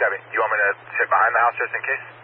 Gabby, you want me to sit behind the house just in case?